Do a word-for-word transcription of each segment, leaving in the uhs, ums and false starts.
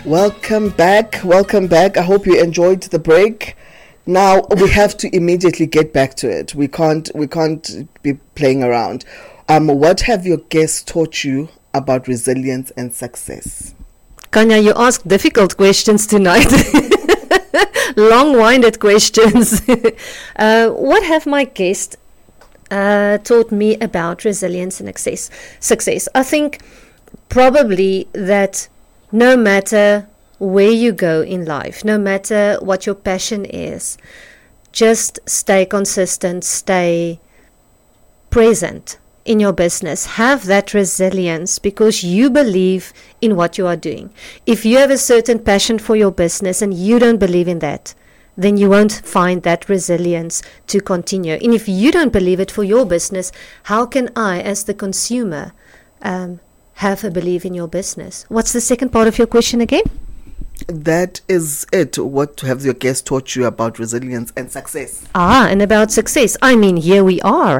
Welcome back. Welcome back. I hope you enjoyed the break. Now we have to immediately get back to it. We can't we can't be playing around. Um, what have your guests taught you about resilience and success? Kanya, you ask difficult questions tonight. Long-winded questions. uh, what have my guests uh, taught me about resilience and success? Success. I think probably that no matter where you go in life, no matter what your passion is, just stay consistent, stay present in your business. Have that resilience because you believe in what you are doing. If you have a certain passion for your business and you don't believe in that, then you won't find that resilience to continue. And if you don't believe it for your business, how can I, as the consumer, um, have a belief in your business? What's the second part of your question again? That is it. What have your guests taught you about resilience and success? Ah, and about success. I mean, here we are.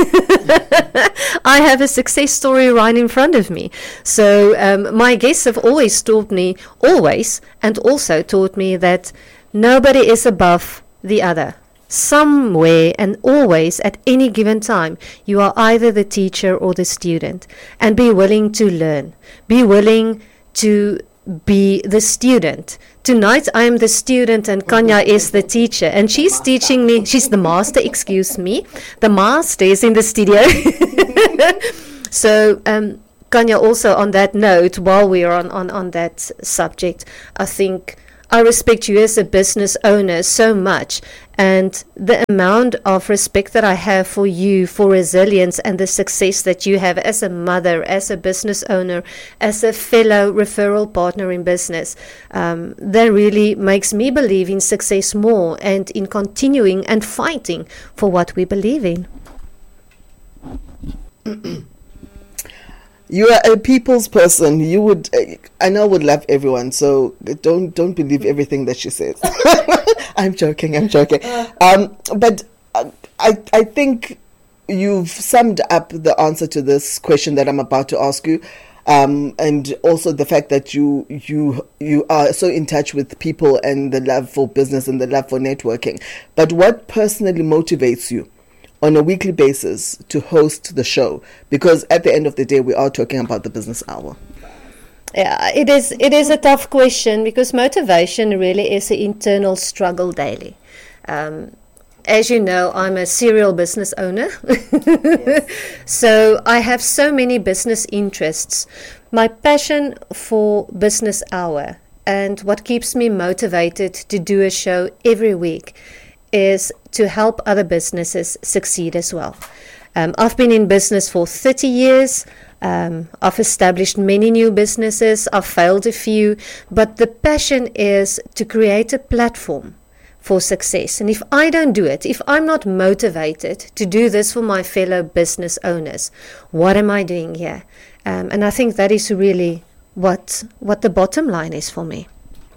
I have a success story right in front of me. So um, my guests have always taught me, always, and also taught me that nobody is above the other. Somewhere and always at any given time, you are either the teacher or the student. And be willing to learn. Be willing to be the student. Tonight I am the student and Kanya is the teacher. And she's teaching me, she's the master, excuse me. The master is in the studio. So, um, Kanya, also on that note, while we are on, on, on that subject, I think I respect you as a business owner so much, and the amount of respect that I have for you, for resilience and the success that you have as a mother, as a business owner, as a fellow referral partner in business, um, that really makes me believe in success more and in continuing and fighting for what we believe in. You are a people's person. You would, I know, would love everyone. So don't don't believe everything that she says. I'm joking. I'm joking. Um, but I I think you've summed up the answer to this question that I'm about to ask you, um, and also the fact that you you you are so in touch with people and the love for business and the love for networking. But what personally motivates you on a weekly basis to host the show? Because at the end of the day, we are talking about the business hour. Yeah, it is it is a tough question because motivation really is an internal struggle daily. Um, as you know, I'm a serial business owner. Yes. So I have so many business interests. My passion for Business Hour and what keeps me motivated to do a show every week is to help other businesses succeed as well. Um, I've been in business for thirty years. Um, I've established many new businesses. I've failed a few. But the passion is to create a platform for success. And if I don't do it, if I'm not motivated to do this for my fellow business owners, what am I doing here? Um, and I think that is really what what the bottom line is for me.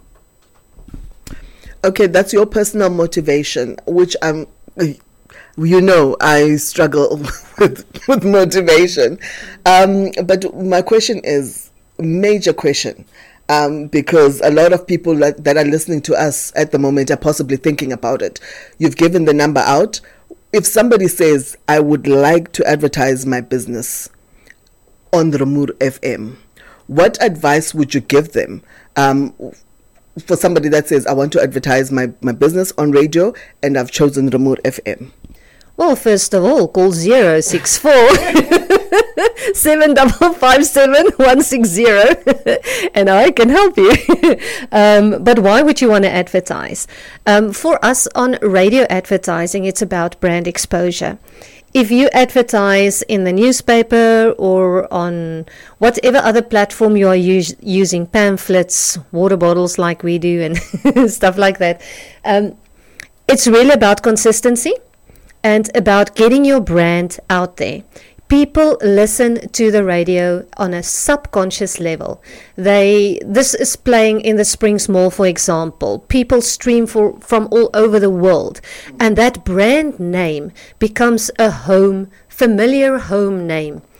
Okay, that's your personal motivation, which I'm, you know, I struggle with, with motivation. Um, but my question is, major question, um, because a lot of people that, that are listening to us at the moment are possibly thinking about it. You've given the number out. If somebody says, I would like to advertise my business on Rumur F M, what advice would you give them? Um, for somebody that says, I want to advertise my, my business on radio and I've chosen Rumur F M? Well, first of all, call zero six four seven five five seven one six zero and I can help you. um, but why would you want to advertise? Um, for us on radio advertising, it's about brand exposure. If you advertise in the newspaper or on whatever other platform you are us- using, pamphlets, water bottles like we do and stuff like that, um, it's really about consistency and about getting your brand out there. People listen to the radio on a subconscious level. They this is playing in the Springs Mall, for example. People stream for, from all over the world. And that brand name becomes a home, familiar home name.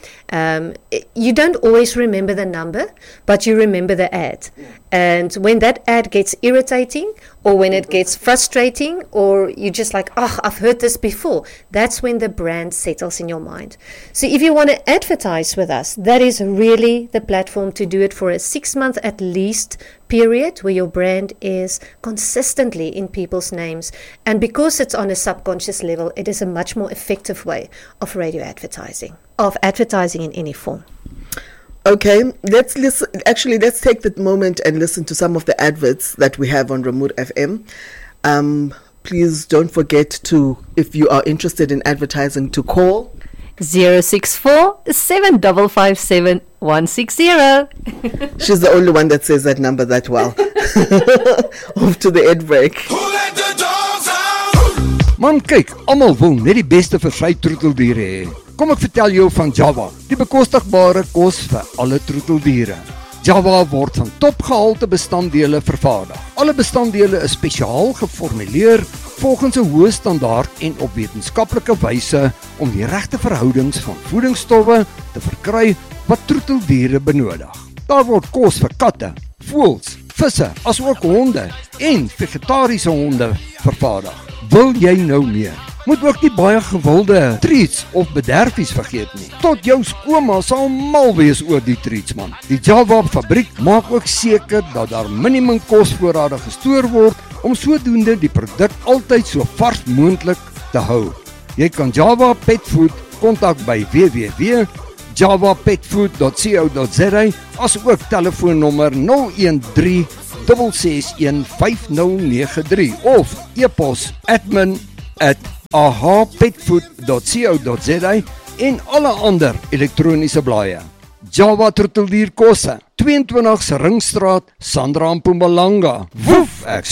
Um, you don't always remember the number, but you remember the ad. And when that ad gets irritating, or when it gets frustrating, or you're just like, oh, I've heard this before, that's when the brand settles in your mind. So if you want to advertise with us, that is really the platform to do it for a six month at least period where your brand is consistently in people's names. And because it's on a subconscious level, it is a much more effective way of radio advertising, of advertising in any form. Okay, let's listen. Actually, let's take that moment and listen to some of the adverts that we have on Remote F M. Um, please don't forget to, if you are interested in advertising, to call zero six four, seven five five seven, one six zero. She's the only one that says that number that well. Off to the ad break. Man, kyk, almal wil net die beste vir sy troeteldiere hê. Kom ek vertel jou van Java, die bekostigbare kos vir alle troeteldiere. Java word van topgehalte bestanddele vervaardig. Alle bestanddele is spesiaal geformuleer volgens 'n hoë standaard en op wetenskaplike wyse om die regte verhoudings van voedingsstowwe te verkry wat troeteldiere benodig. Daar word kos vir katte, voëls, visse, asook honde en vegetariese honde vervaardig. Wil jy nou meer? Moet ook nie baie gewilde treats of bederfies vergeet nie. Tot jou skoonma sal mal wees oor die treats, man. Die Java fabriek maak ook seker dat daar minimum kosvoorrade gestoor word om sodoende die produk altyd so vars moontlik te hou. Jy kan Java Pet Food kontak by w w w punt java pet food dot co dot za as ook telefoonnommer nul een drie ses ses een vyf nul nege drie of e-pos admin at a h petfood dot co dot za en alle ander elektroniese blaaie. Java Troeteldier Kosse, twee en twintig Ringstraat, Sandra in Mpumalanga. Woef, ek